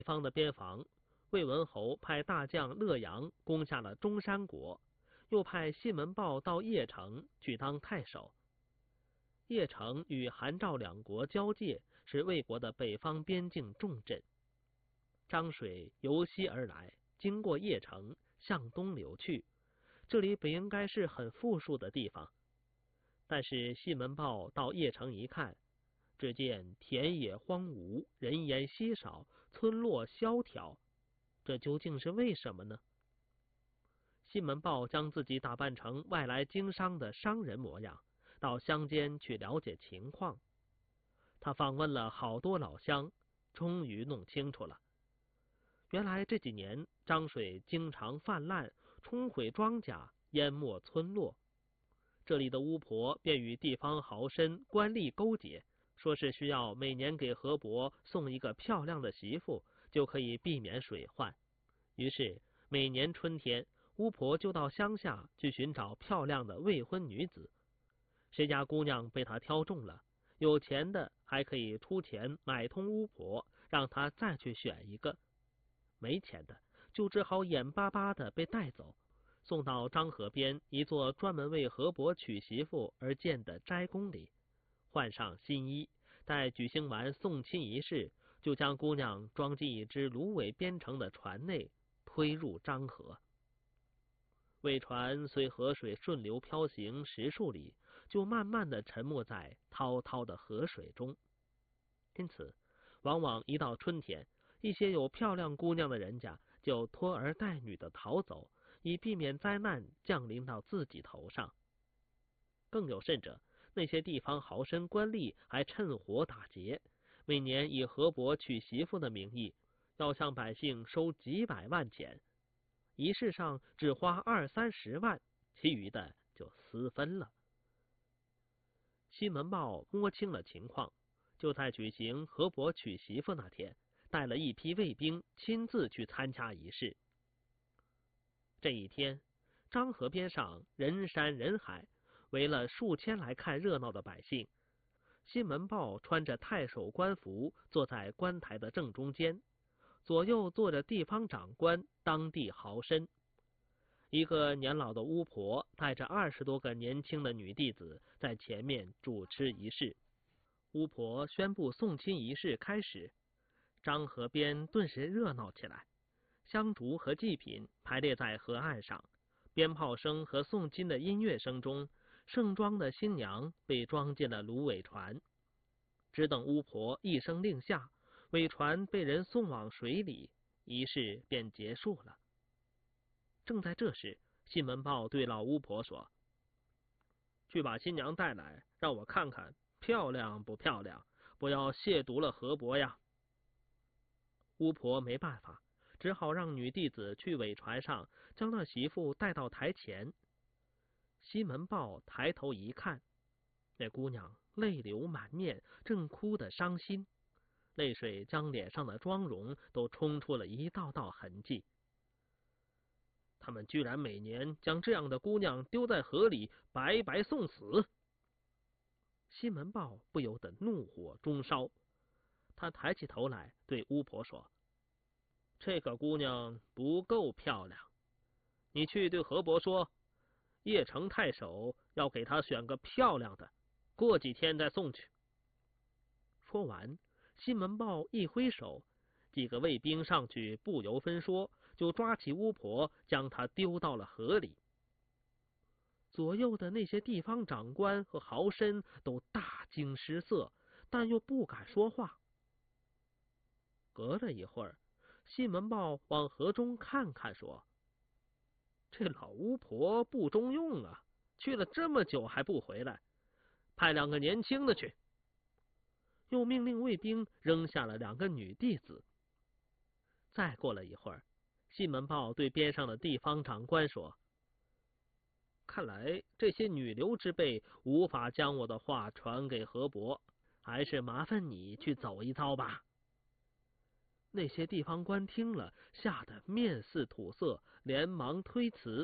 方的边防，魏文侯派大将乐阳攻下了中山国，又派西门豹到邺城去当太守。邺城与韩赵两国交界，是魏国的北方边境重镇。漳水由西而来，经过邺城向东流去，这里本应该是很富庶的地方。但是西门豹到邺城一看，只见田野荒芜，人烟稀少，村落萧条，这究竟是为什么呢？西门豹将自己打扮成外来经商的商人模样，到乡间去了解情况。他访问了好多老乡，终于弄清楚了。原来这几年漳水经常泛滥，冲毁庄稼，淹没村落。这里的巫婆便与地方豪绅官吏勾结，说是需要每年给河伯送一个漂亮的媳妇，就可以避免水患。于是每年春天，巫婆就到乡下去寻找漂亮的未婚女子。谁家姑娘被她挑中了，有钱的还可以出钱买通巫婆，让她再去选一个。没钱的就只好眼巴巴的被带走，送到漳河边一座专门为河伯娶媳妇而建的斋宫里，换上新衣，待举行完送亲仪式，就将姑娘装进一只芦苇编成的船内，推入漳河。苇船随河水顺流漂行10数里，就慢慢的沉没在滔滔的河水中。因此，往往一到春天，一些有漂亮姑娘的人家就拖儿带女的逃走，以避免灾难降临到自己头上。更有甚者，那些地方豪绅官吏还趁火打劫，每年以河伯娶媳妇的名义，要向百姓收几百万钱，仪式上只花20-30万，其余的就私分了。西门豹摸清了情况，就在举行河伯娶媳妇那天，带了一批卫兵亲自去参加仪式。这一天，漳河边上人山人海，围了数千来看热闹的百姓。西门豹穿着太守官服，坐在官台的正中间，左右坐着地方长官、当地豪绅。一个年老的巫婆带着20多个年轻的女弟子在前面主持仪式。巫婆宣布送亲仪式开始，漳河边顿时热闹起来，香烛和祭品排列在河岸上，鞭炮声和诵经的音乐声中，盛装的新娘被装进了芦苇船。只等巫婆一声令下，苇船被人送往水里，仪式便结束了。正在这时，西门豹对老巫婆说：“去把新娘带来，让我看看漂亮不漂亮，不要亵渎了河伯呀。”巫婆没办法，只好让女弟子去苇船上将那媳妇带到台前。西门豹抬头一看，那姑娘泪流满面，正哭得伤心，泪水将脸上的妆容都冲出了一道道痕迹。他们居然每年将这样的姑娘丢在河里，白白送死。西门豹不由得怒火中烧，他抬起头来对巫婆说：“这个姑娘不够漂亮，你去对河伯说，邺城太守要给他选个漂亮的，过几天再送去。”说完，西门豹一挥手，几个卫兵上去不由分说，就抓起巫婆，将她丢到了河里。左右的那些地方长官和豪绅都大惊失色，但又不敢说话。隔了一会儿，西门豹往河中看看，说：“这老巫婆不中用啊，去了这么久还不回来，派2个年轻的去。”又命令卫兵扔下了2个女弟子。再过了一会儿，西门豹对边上的地方长官说：“看来这些女流之辈无法将我的话传给河伯，还是麻烦你去走一遭吧。”那些地方官听了，吓得面似土色，连忙推辞：“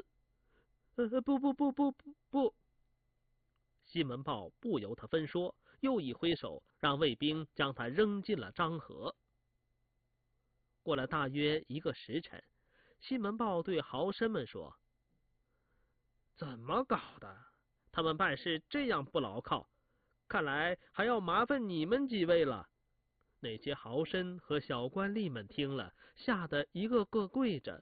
不！”西门豹不由他分说，又一挥手，让卫兵将他扔进了漳河。 过了大约1个时辰，西门豹对豪绅们说：“怎么搞的？他们办事这样不牢靠，看来还要麻烦你们几位了。”那些豪绅和小官吏们听了，吓得一个个跪着，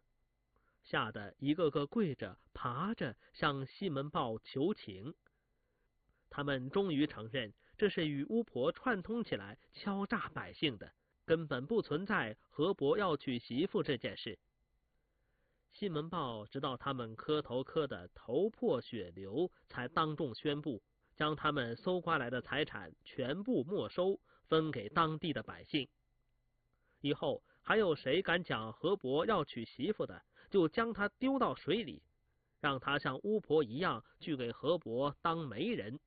爬着向西门豹求情。他们终于承认，这是与巫婆串通起来敲诈百姓的，根本不存在河伯要娶媳妇这件事。西门豹直到他们磕头磕得头破血流，才当众宣布，将他们搜刮来的财产全部没收，分给当地的百姓。以后还有谁敢讲河伯要娶媳妇的，就将他丢到水里，让他像巫婆一样去给河伯当媒人。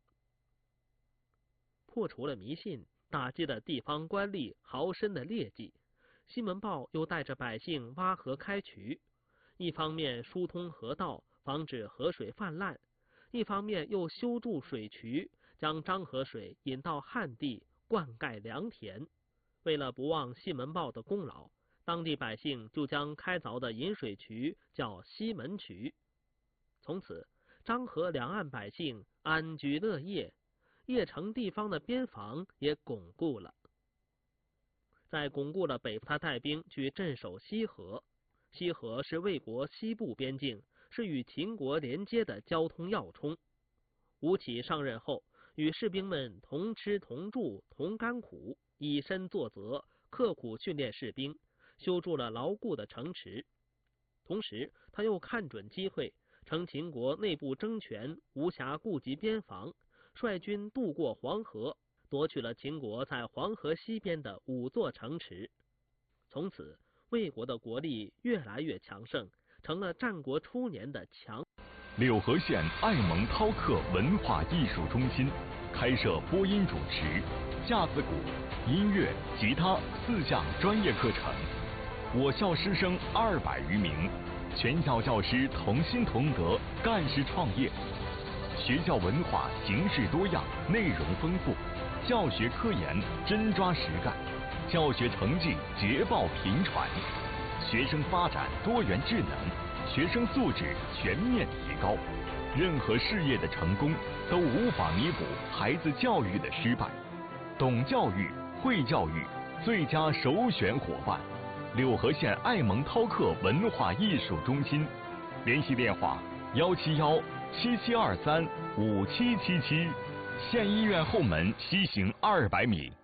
破除了迷信，打击了地方官吏豪绅的劣迹，西门豹又带着百姓挖河开渠，一方面疏通河道，防止河水泛滥，一方面又修筑水渠，将漳河水引到旱地，灌溉良田。为了不忘西门豹的功劳，当地百姓就将开凿的引水渠叫西门渠。从此，漳河两岸百姓安居乐业，邺城地方的边防也巩固了。在巩固了北，他带兵去镇守西河。西河是魏国西部边境，是与秦国连接的交通要冲。吴起上任后，与士兵们同吃同住同甘苦，以身作则，刻苦训练士兵，修筑了牢固的城池。同时，他又看准机会，趁秦国内部争权，无暇顾及边防，率军渡过黄河，夺取了秦国在黄河西边的5座城池。从此，魏国的国力越来越强盛，成了战国初年的强。 柳河县爱蒙饕客文化艺术中心开设播音主持、架子鼓、音乐、吉他4项专业课程。我校师生200余名，全校教师同心同德，干事创业。学校文化形式多样，内容丰富，教学科研真抓实干，教学成绩捷报频传，学生发展多元智能，学生素质全面提高。任何事业的成功都无法弥补孩子教育的失败。懂教育、会教育，最佳首选伙伴。柳河县爱蒙饕客文化艺术中心，联系电话171-7723-5777，县医院后门西行200米。